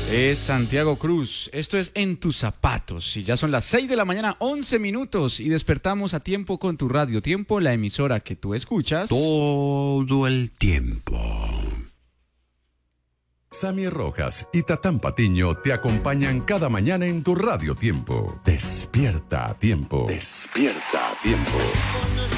Es Santiago Cruz. Esto es En tus zapatos. Y ya son las 6 de la mañana, 11 minutos. Y despertamos a tiempo con tu radio. Tiempo, la emisora que tú escuchas todo el tiempo. Sammy Rojas y Tatán Patiño te acompañan cada mañana en tu Radio Tiempo. Despierta a tiempo. Despierta a tiempo.